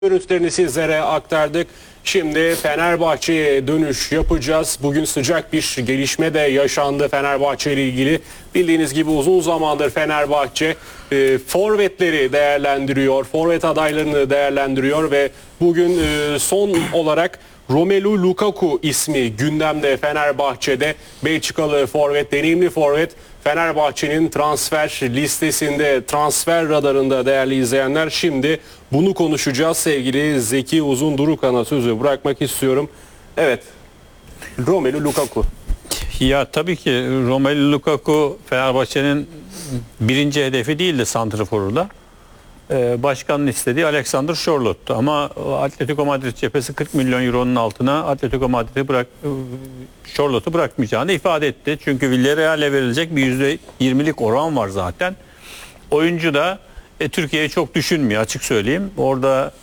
Görüntülerini sizlere aktardık. Şimdi Fenerbahçe'ye dönüş yapacağız. Bugün sıcak bir gelişme de yaşandı Fenerbahçe ile ilgili. Bildiğiniz gibi uzun zamandır Fenerbahçe forvetleri değerlendiriyor, forvet adaylarını değerlendiriyor ve bugün son olarak Romelu Lukaku ismi gündemde Fenerbahçe'de. Belçikalı forvet, deneyimli forvet Fenerbahçe'nin transfer listesinde, transfer radarında değerli izleyenler. Şimdi bunu konuşacağız. Sevgili Zeki Uzundurukan'a sözü bırakmak istiyorum. Evet, Romelu Lukaku. Ya tabii ki Romelu Lukaku Fenerbahçe'nin birinci hedefi değildi santraforu da. Başkanın istediği Alexander Sörlot'tu ama Atletico Madrid cephesi 40 milyon euronun altına Atletico Madrid'i Sörlot'u bırakmayacağını ifade etti. Çünkü Villarreal'e verilecek bir %20'lik oran var zaten. Oyuncu da Türkiye'yi çok düşünmüyor, açık söyleyeyim. Orada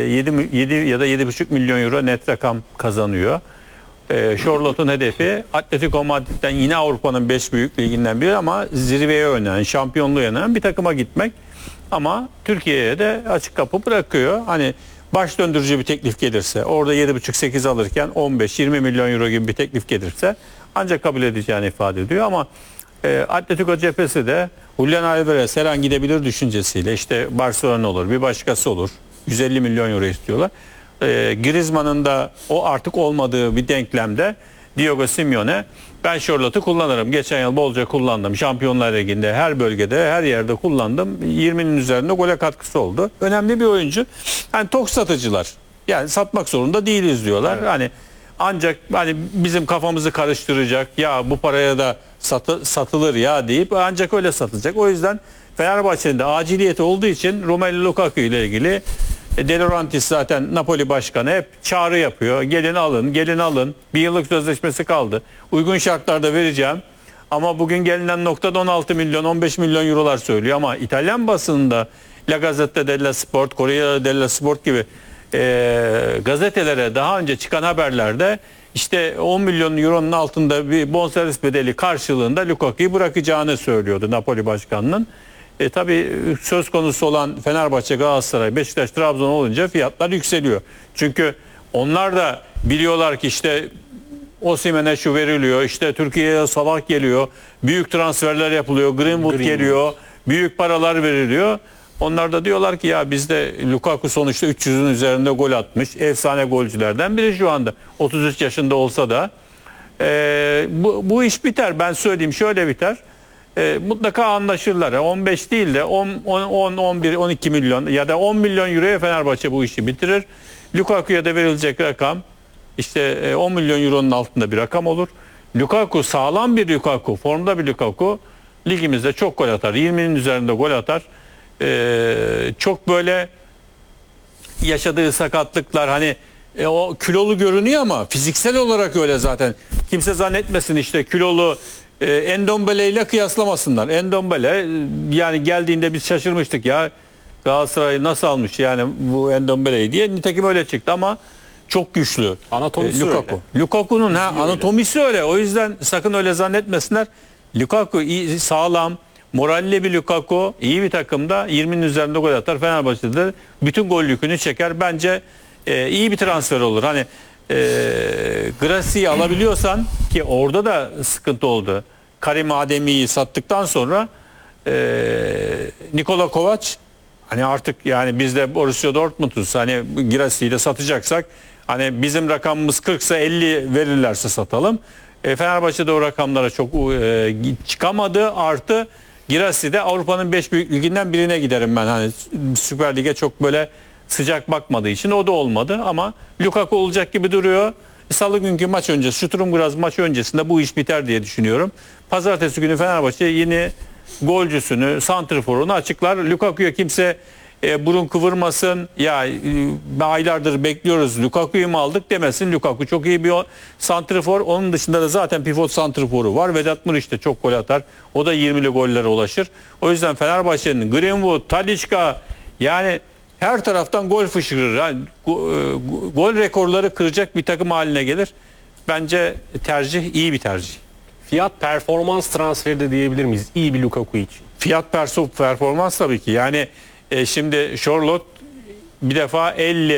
7 ya da 7,5 milyon euro net rakam kazanıyor. Sörlot'un hedefi Atletico Madrid'den yine Avrupa'nın 5 büyük liginden biri ama zirveye oynayan, şampiyonluğu oynayan bir takıma gitmek. Ama Türkiye'ye de açık kapı bırakıyor. Hani baş döndürücü bir teklif gelirse, orada 7,5-8 alırken 15-20 milyon euro gibi bir teklif gelirse ancak kabul edeceğini ifade ediyor. Ama Atletico cephesi de Julian Alvarez her an gidebilir düşüncesiyle, işte Barcelona olur, bir başkası olur, 150 milyon euro istiyorlar. Griezmann'ın da o artık olmadığı bir denklemde Diego Simeone, ben Sörlot'u kullanırım. Geçen yıl bolca kullandım. Şampiyonlar Ligi'nde her bölgede, her yerde kullandım. 20'nin üzerinde gole katkısı oldu. Önemli bir oyuncu. Yani tok satıcılar. Yani satmak zorunda değiliz diyorlar. Evet. Hani ancak hani bizim kafamızı karıştıracak, ya bu paraya da satılır ya deyip ancak öyle satılacak. O yüzden Fenerbahçe'nin de aciliyeti olduğu için Romelu Lukaku ile ilgili De Laurentiis zaten Napoli başkanı hep çağrı yapıyor. Gelin alın, gelin alın. Bir yıllık sözleşmesi kaldı. Uygun şartlarda vereceğim. Ama bugün gelinen noktada 16 milyon, 15 milyon eurolar söylüyor. Ama İtalyan basınında La Gazzetta dello Sport, Corriere dello Sport gibi gazetelere daha önce çıkan haberlerde işte 10 milyon euronun altında bir bonservis bedeli karşılığında Lukaku'yu bırakacağını söylüyordu Napoli başkanının. Tabii söz konusu olan Fenerbahçe, Galatasaray, Beşiktaş, Trabzon olunca fiyatlar yükseliyor. Çünkü onlar da biliyorlar ki işte Osimhen'e şu veriliyor, işte Türkiye'ye Salah geliyor, büyük transferler yapılıyor, Greenwood geliyor, büyük paralar veriliyor. Onlar da diyorlar ki ya bizde Lukaku sonuçta 300'ün üzerinde gol atmış, efsane golcülerden biri şu anda. 33 yaşında olsa da bu iş biter, ben söyleyeyim, şöyle biter. Mutlaka anlaşırlar. 15 değil de 10, 11, 12 milyon ya da 10 milyon euroya Fenerbahçe bu işi bitirir. Lukaku'ya da verilecek rakam işte 10 milyon euronun altında bir rakam olur. Lukaku sağlam bir Lukaku, formda bir Lukaku ligimizde çok gol atar. 20'nin üzerinde gol atar. Çok böyle yaşadığı sakatlıklar hani o kilolu görünüyor ama fiziksel olarak öyle zaten. Kimse zannetmesin işte kilolu Endombele ile kıyaslamasınlar. Endombele yani geldiğinde biz şaşırmıştık ya, Galatasaray nasıl almış yani bu Endombele'yi diye. Nitekim öyle çıktı ama çok güçlü. Anatomisi Lukaku. öyle. Lukaku'nun anatomisi öyle. O yüzden sakın öyle zannetmesinler. Lukaku iyi, sağlam, moralli bir Lukaku, iyi bir takımda 20'nin üzerinde gol atar. Fenerbahçe'de bütün gol yükünü çeker. Bence iyi bir transfer olur. Hani Grassi'yi alabiliyorsan, ki orada da sıkıntı oldu. Karim Ademi'yi sattıktan sonra Nikola Kovac, hani artık yani biz de Borussia Dortmund'uz, hani Grassi'yi de satacaksak hani bizim rakamımız 40 ise 50 verirlerse satalım. Fenerbahçe'de o rakamlara çok çıkamadı. Artı Grassi'de Avrupa'nın 5 büyük liginden birine giderim ben. Hani Süper Lig'e çok böyle sıcak bakmadığı için o da olmadı ama Lukaku olacak gibi duruyor. Salı günkü maç öncesi, Sturm maç öncesinde bu iş biter diye düşünüyorum. Pazartesi günü Fenerbahçe yeni golcüsünü, santrforunu açıklar. Lukaku'ya kimse burun kıvırmasın. Ya aylardır bekliyoruz, Lukaku'yu mu aldık demesin. Lukaku çok iyi bir santrfor. Onun dışında da zaten pivot santrforu var. Vedat Muriç de çok gol atar. O da 20'li gollere ulaşır. O yüzden Fenerbahçe'nin Greenwood, Talisca, yani her taraftan gol fışkırır. Yani, gol rekorları kıracak bir takım haline gelir. Bence tercih iyi bir tercih. Fiyat performans transferi de diyebilir miyiz? İyi bir Lukaku için. Fiyat performans tabii ki. Yani şimdi Sörloth bir defa 50